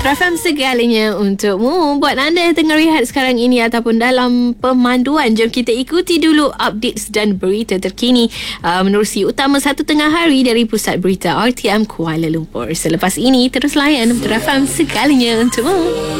Trafam segalanya untukmu. Buat anda yang tengah rehat sekarang ini ataupun dalam pemanduan, jom kita ikuti dulu updates dan berita terkini menerusi utama 1 tengah hari dari Pusat Berita RTM Kuala Lumpur. Selepas ini terus layan Trafam segalanya untukmu.